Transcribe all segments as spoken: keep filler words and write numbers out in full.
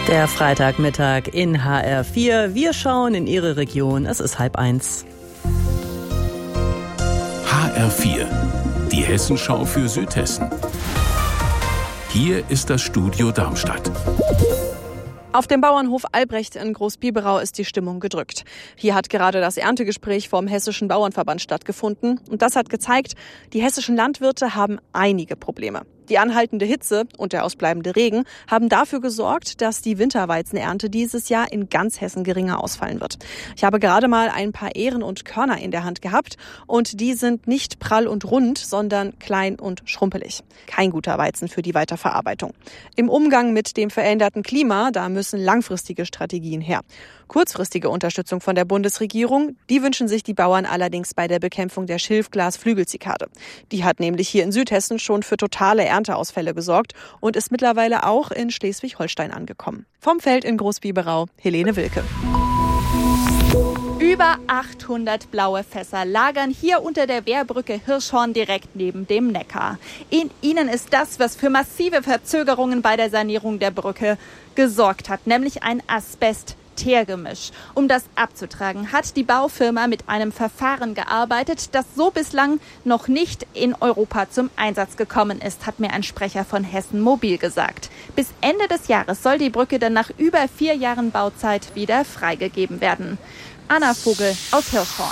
Der Freitagmittag in H R vier. Wir schauen in Ihre Region. Es ist halb eins. H R vier, die Hessenschau für Südhessen. Hier ist das Studio Darmstadt. Auf dem Bauernhof Albrecht in Großbiberau ist die Stimmung gedrückt. Hier hat gerade das Erntegespräch vom Hessischen Bauernverband stattgefunden. Und das hat gezeigt, die hessischen Landwirte haben einige Probleme. Die anhaltende Hitze und der ausbleibende Regen haben dafür gesorgt, dass die Winterweizenernte dieses Jahr in ganz Hessen geringer ausfallen wird. Ich habe gerade mal ein paar Ähren und Körner in der Hand gehabt und die sind nicht prall und rund, sondern klein und schrumpelig. Kein guter Weizen für die Weiterverarbeitung. Im Umgang mit dem veränderten Klima, da müssen langfristige Strategien her. Kurzfristige Unterstützung von der Bundesregierung, die wünschen sich die Bauern allerdings bei der Bekämpfung der Schilfglas-Flügelzikade. Die hat nämlich hier in Südhessen schon für totale Ernteausfälle gesorgt und ist mittlerweile auch in Schleswig-Holstein angekommen. Vom Feld in Großbiberau, Helene Wilke. Über achthundert blaue Fässer lagern hier unter der Wehrbrücke Hirschhorn direkt neben dem Neckar. In ihnen ist das, was für massive Verzögerungen bei der Sanierung der Brücke gesorgt hat, nämlich ein Asbest-Teergemisch. Um das abzutragen, hat die Baufirma mit einem Verfahren gearbeitet, das so bislang noch nicht in Europa zum Einsatz gekommen ist, hat mir ein Sprecher von Hessen Mobil gesagt. Bis Ende des Jahres soll die Brücke dann nach über vier Jahren Bauzeit wieder freigegeben werden. Anna Vogel aus Hirschhorn.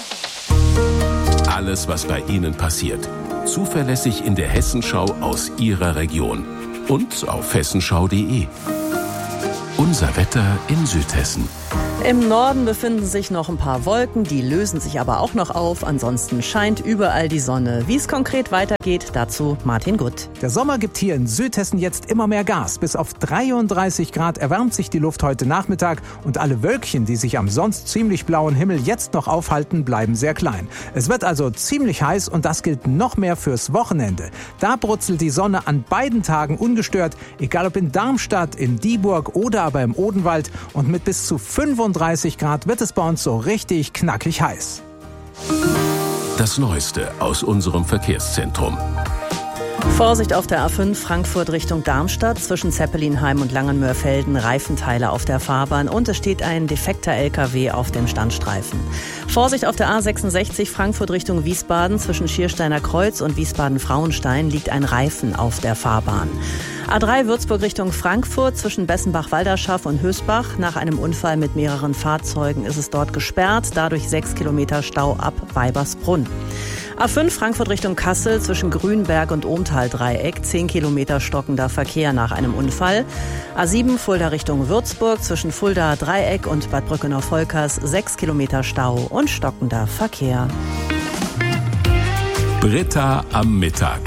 Alles, was bei Ihnen passiert, zuverlässig in der Hessenschau aus Ihrer Region und auf hessenschau punkt de. Unser Wetter in Südhessen. Im Norden befinden sich noch ein paar Wolken, die lösen sich aber auch noch auf. Ansonsten scheint überall die Sonne. Wie es konkret weitergeht, dazu Martin Gutt. Der Sommer gibt hier in Südhessen jetzt immer mehr Gas. Bis auf dreiunddreißig Grad erwärmt sich die Luft heute Nachmittag und alle Wölkchen, die sich am sonst ziemlich blauen Himmel jetzt noch aufhalten, bleiben sehr klein. Es wird also ziemlich heiß und das gilt noch mehr fürs Wochenende. Da brutzelt die Sonne an beiden Tagen ungestört, egal ob in Darmstadt, in Dieburg oder aber im Odenwald, und mit bis zu fünfunddreißig Grad wird es bei uns so richtig knackig heiß. Das Neueste aus unserem Verkehrszentrum. Vorsicht auf der A fünf Frankfurt Richtung Darmstadt, zwischen Zeppelinheim und Langenmörfelden, Reifenteile auf der Fahrbahn und es steht ein defekter L K W auf dem Standstreifen. Vorsicht auf der A sechsundsechzig Frankfurt Richtung Wiesbaden, zwischen Schiersteiner Kreuz und Wiesbaden-Frauenstein liegt ein Reifen auf der Fahrbahn. A drei Würzburg Richtung Frankfurt, zwischen Bessenbach-Walderschaff und Hösbach. Nach einem Unfall mit mehreren Fahrzeugen ist es dort gesperrt, dadurch sechs Kilometer Stau ab Weibersbrunn. A fünf Frankfurt Richtung Kassel, zwischen Grünberg und Ohmtal-Dreieck, zehn Kilometer stockender Verkehr nach einem Unfall. A sieben Fulda Richtung Würzburg, zwischen Fulda Dreieck und Bad Brückenau-Volkers, sechs Kilometer Stau und stockender Verkehr. Britta am Mittag.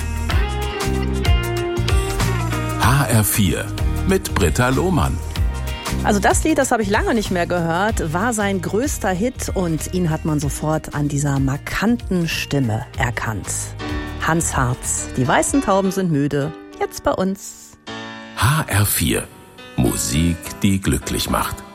H R vier mit Britta Lohmann. Also das Lied, das habe ich lange nicht mehr gehört, war sein größter Hit und ihn hat man sofort an dieser markanten Stimme erkannt. Hans Harz, die weißen Tauben sind müde, jetzt bei uns. H R vier, Musik, die glücklich macht.